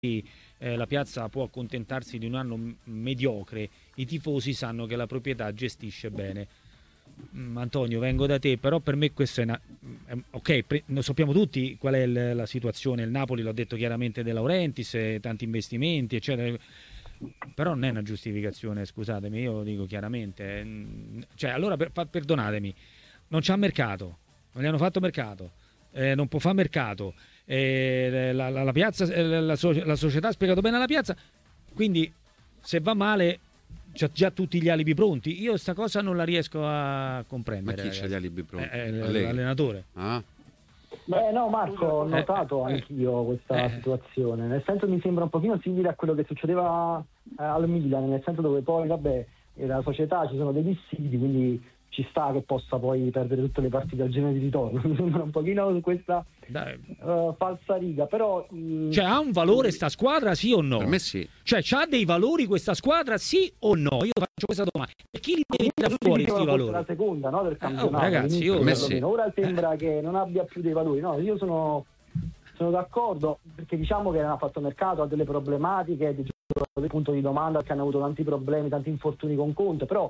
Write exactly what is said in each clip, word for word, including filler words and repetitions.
eh, la piazza può accontentarsi di un anno m- mediocre, i tifosi sanno che la proprietà gestisce bene. Mm, Antonio, vengo da te, però per me questo è una... è- ok, pre- lo sappiamo tutti qual è il- la situazione, il Napoli l'ha detto chiaramente De Laurentiis, eh, tanti investimenti, eccetera, però non è una giustificazione, scusatemi, io lo dico chiaramente, eh, mm, cioè allora per- fa- perdonatemi, non c'ha mercato, non gli hanno fatto mercato, eh, non può fare mercato, eh, la, la- la piazza, eh, la, so- la società ha spiegato bene alla piazza, quindi se va male c'ha già tutti gli alibi pronti. Io sta cosa non la riesco a Ma comprendere, chi c'ha ragazzi. gli alibi pronti? Eh, eh, Allegri? l'allenatore. Ah? Beh, no, Marco, ho Eh, notato eh, anch'io questa eh. situazione. Nel senso, mi sembra un pochino simile a quello che succedeva eh, al Milan, nel senso dove poi, vabbè, eh, la società, ci sono dei dissidi, quindi ci sta che possa poi perdere tutte le partite al girone di ritorno. Mi sembra un pochino questa Dai. uh, falsa riga, però... mh, Cioè, ha un valore sta squadra, sì o no? Per me sì. Cioè, c'ha dei valori questa squadra, sì o no? Io faccio questa domanda. E chi li deve tirare tutti fuori dicevano questi forse valori? la seconda, no, del Eh, oh, campionato. ragazzi, all'inizio io- Per me perlomeno. sì. Ora sembra che non abbia più dei valori. No, io sono, sono d'accordo, perché diciamo che non ha fatto mercato, ha delle problematiche, dei giocatori, punto di domanda, che hanno avuto tanti problemi, tanti infortuni con Conte, però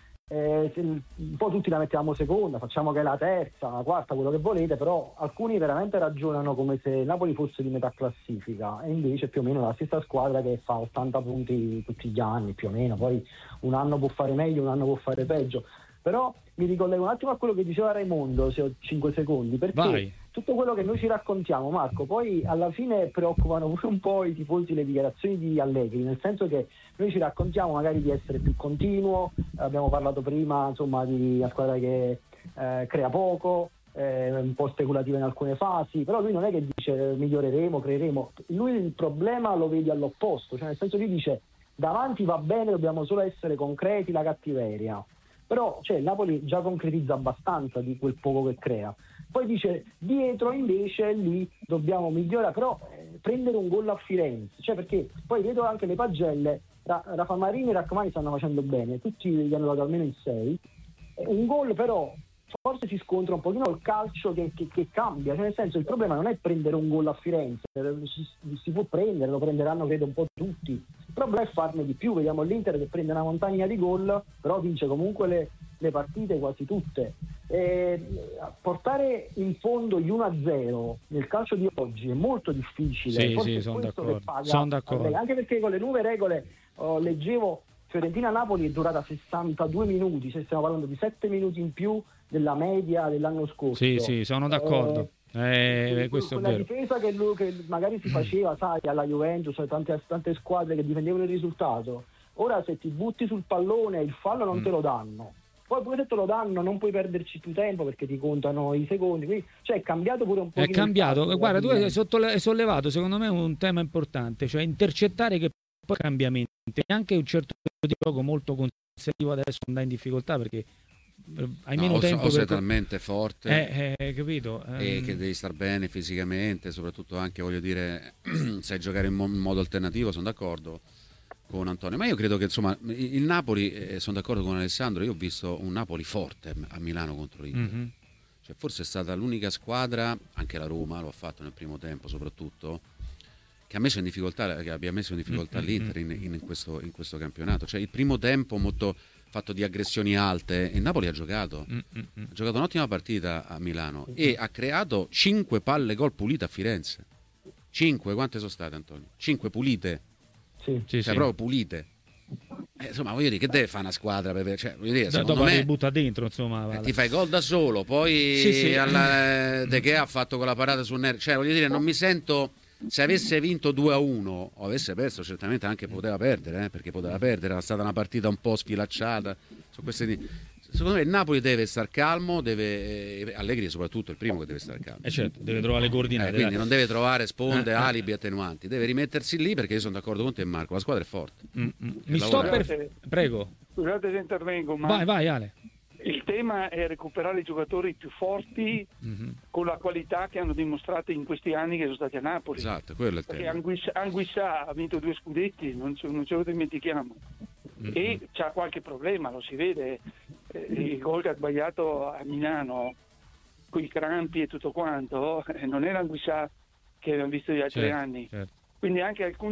eh, se- un po' tutti la mettiamo seconda, facciamo che è la terza, la quarta, quello che volete, però alcuni veramente ragionano come se il Napoli fosse di metà classifica, e invece più o meno la stessa squadra che fa ottanta punti tutti gli anni, più o meno, poi un anno può fare meglio, un anno può fare peggio. Però mi ricollego un attimo a quello che diceva Raimondo, se ho cinque secondi, perché Vai. tutto quello che noi ci raccontiamo, Marco, poi alla fine preoccupano pure un po' i tifosi le dichiarazioni di Allegri, nel senso che noi ci raccontiamo magari di essere più continuo, abbiamo parlato prima insomma di una squadra che eh, crea poco, eh, un po' speculativa in alcune fasi, però lui non è che dice miglioreremo, creeremo, lui il problema lo vede all'opposto, cioè nel senso lui dice davanti va bene, dobbiamo solo essere concreti, la cattiveria. Però cioè, il Napoli già concretizza abbastanza di quel poco che crea. Poi dice dietro invece lì dobbiamo migliorare, però eh, prendere un gol a Firenze, cioè perché poi vedo anche le pagelle, Ra- Rafa Marini e Rachmani stanno facendo bene, tutti gli hanno dato almeno il sei, eh, un gol però forse si scontra un pochino col calcio che, che, che cambia, cioè nel senso il problema non è prendere un gol a Firenze, si, si può prendere, lo prenderanno credo un po' tutti, il problema è farne di più. Vediamo l'Inter che prende una montagna di gol, però vince comunque le, le partite quasi tutte. E portare in fondo gli uno a zero nel calcio di oggi è molto difficile. Sì, Forse sì, è sono questo d'accordo. che paga Sono d'accordo. Allegri. Anche perché con le nuove regole oh, leggevo Fiorentina-Napoli è durata sessantadue minuti, se stiamo parlando di sette minuti in più della media dell'anno scorso. Sì, sì, sono d'accordo. Eh, Eh, questo è quella vero. difesa che, lui, che magari si faceva, sai, alla Juventus, tante, tante squadre che difendevano il risultato, ora se ti butti sul pallone il fallo non Mm. te lo danno, poi pure se te lo danno non puoi perderci più tempo perché ti contano i secondi, quindi cioè è cambiato pure un po'. È cambiato. Guarda, tu hai sottole- hai sollevato secondo me un tema importante, cioè intercettare che poi cambiamenti, anche un certo tipo di gioco molto conservativo adesso andà in difficoltà perché eh, hai No, meno o, so- tempo o sei per... talmente forte Eh, eh, capito? e Ehm, che devi star bene fisicamente, soprattutto anche, voglio dire, sai giocare in, mo- in modo alternativo, sono d'accordo con Antonio, ma io credo che insomma il Napoli, eh, sono d'accordo con Alessandro, io ho visto un Napoli forte a Milano contro l'Inter. mhm. Cioè, forse è stata l'unica squadra, anche la Roma lo ha fatto nel primo tempo soprattutto, che ha messo in difficoltà, che abbia messo in difficoltà Mm, l'Inter mm, in, in questo, in questo campionato. Cioè il primo tempo molto fatto di aggressioni alte e il Napoli ha giocato. Mm, mm, mm. Ha giocato un'ottima partita a Milano e ha creato cinque palle gol pulite a Firenze. cinque, quante sono state, Antonio? cinque pulite, Sì. Sì, cioè sì. proprio pulite. Eh, insomma, voglio dire, che deve fare una squadra per, cioè, voglio dire, Da- secondo dopo me li butta dentro, insomma. eh, vale. ti fai gol da solo, poi Sì, sì. alla, De Gea ha fatto quella parata su Ner, cioè voglio dire, non mi sento, se avesse vinto due a uno o avesse perso, certamente anche poteva perdere, eh, perché poteva perdere, era stata una partita un po' sfilacciata su queste di- secondo me il Napoli deve star calmo, deve eh, Allegri soprattutto è il primo che deve stare calmo. Eh certo, deve trovare le Eh, coordinate. quindi dai. non deve trovare sponde, Eh, eh. alibi, attenuanti, deve rimettersi lì perché io sono d'accordo con te Marco, la squadra è forte. Mm, mm. Mi sto lavorare. per... Prego. Scusate se intervengo, ma Vai, vai, Ale. il tema è recuperare i giocatori più forti Mhm. con la qualità che hanno dimostrato in questi anni che sono stati a Napoli. Esatto, quello è il Perché tema. Anguissa, Anguissa ha vinto due scudetti, non ce, non ce lo dimentichiamo. Mm, E c'ha qualche problema, lo si vede. Eh, il gol che ha sbagliato a Milano, con i crampi e tutto quanto, eh, non era Anguissa che abbiamo visto gli altri certo, anni. certo. quindi anche alcuni